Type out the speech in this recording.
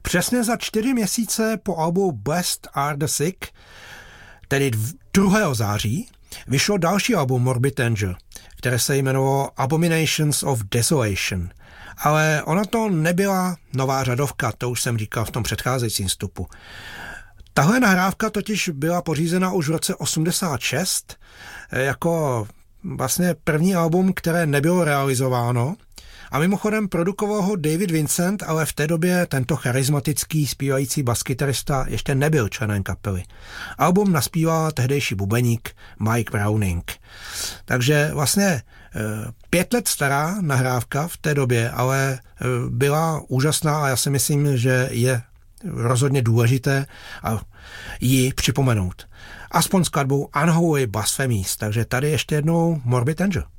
Přesně za 4 měsíce po albu Blessed Are the Sick, tedy 2. září, vyšlo další album Morbid Angel, které se jmenovalo Abominations of Desolation. Ale ona to nebyla nová řadovka, to už jsem říkal v tom předcházejícím vstupu. Tahle nahrávka totiž byla pořízena už v roce 86 jako vlastně první album, které nebylo realizováno. A mimochodem produkoval ho David Vincent, ale v té době tento charismatický zpívající baskytarista ještě nebyl členem kapely. Album naspíval tehdejší bubeník Mike Browning. Takže vlastně 5 let stará nahrávka v té době, ale byla úžasná a já si myslím, že je rozhodně důležité ji připomenout. Aspoň skladbou Unholy Blasphemies. Takže tady ještě jednou Morbid Angel.